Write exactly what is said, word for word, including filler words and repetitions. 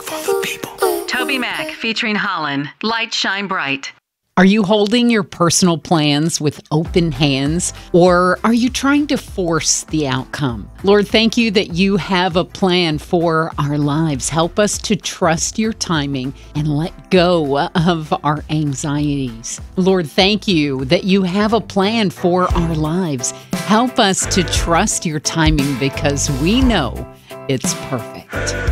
Toby Mac featuring Holland, Light Shine Bright. Are you holding your personal plans with open hands, or are you trying to force the outcome? Lord, thank you that you have a plan for our lives. Help us to trust your timing and let go of our anxieties. Lord, thank you that you have a plan for our lives. Help us to trust your timing because we know it's perfect.